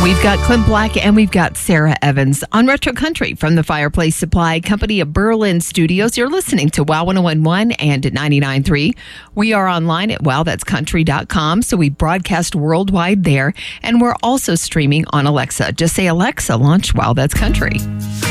We've got Clint Black and we've got Sarah Evans on Retro Country from the Fireplace Supply Company of Berlin Studios. You're listening to WOW 101.1 and 99.3. We are online at wowthat'scountry.com, so we broadcast worldwide there, and we're also streaming on Alexa. Just say, Alexa, launch WOW That's Country.